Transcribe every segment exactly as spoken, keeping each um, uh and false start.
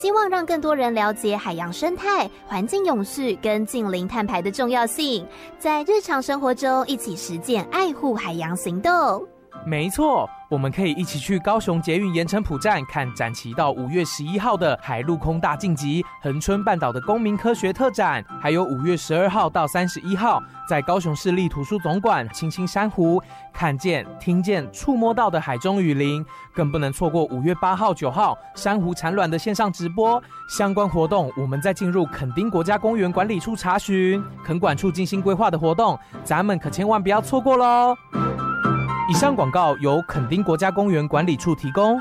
希望让更多人了解海洋生态、环境永续跟净零碳排的重要性，在日常生活中一起实践爱护海洋行动。 没错，我们可以一起去高雄捷运盐埕埔站看展期到五月十一号的海陆空大晋级、恒春半岛的公民科学特展，还有五月十二号到三十一号在高雄市立图书总馆青青珊瑚看见、听见、触摸到的海中雨林，更不能错过五月八号、九号珊瑚产卵的线上直播。相关活动我们再进入垦丁国家公园管理处查询，垦管处精心规划的活动，咱们可千万不要错过咯。以上广告由垦丁国家公园管理处提供。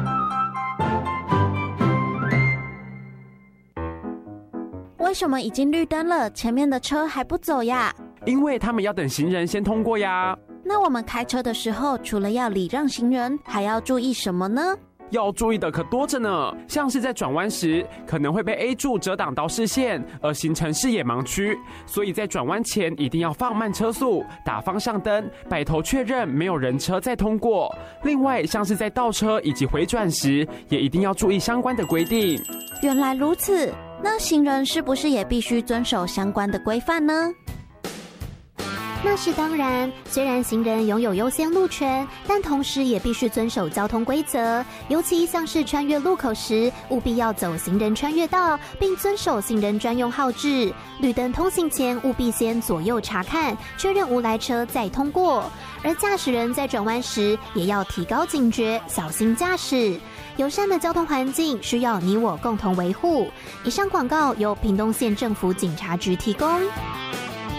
为什么已经绿灯了，前面的车还不走呀？ 因为他们要等行人先通过呀。 那我们开车的时候，除了要礼让行人，还要注意什么呢？ 要注意的可多着呢，像是在转弯时可能会被 A 柱遮挡到视线，而形成视野盲区，所以在转弯前一定要放慢车速，打方向灯，摆头确认没有人车再通过。另外，像是在倒车以及回转时，也一定要注意相关的规定。 原来如此，那行人是不是也必须遵守相关的规范呢？ 那是当然，虽然行人拥有优先路权，但同时也必须遵守交通规则，尤其像是穿越路口时，务必要走行人穿越道，并遵守行人专用号志。绿灯通行前，务必先左右查看，确认无来车再通过。而驾驶人在转弯时，也要提高警觉，小心驾驶。友善的交通环境需要你我共同维护。以上广告由屏东县政府警察局提供。